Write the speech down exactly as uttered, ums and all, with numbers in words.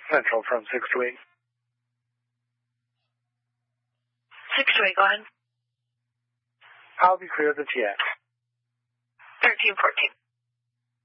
Central from six to eight. six to eight, go ahead. I'll be clear of the T X. thirteen fourteen.